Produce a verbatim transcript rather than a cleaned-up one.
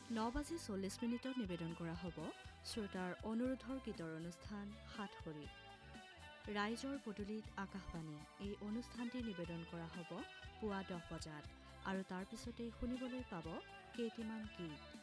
ন বাজি চল্লিছ মিনিটত নিবেদন কৰা হ'ব শ্ৰোতাৰ অনুৰোধৰ গীতৰ অনুষ্ঠান সাতসৰী। ৰাইজৰ পদূলিত আকাশবাণী এই অনুষ্ঠানটি নিবেদন কৰা হ'ব পুৱা দহ বজাত আৰু তাৰ পিছতেই শুনিবলৈ পাব কেইটিমান গীত।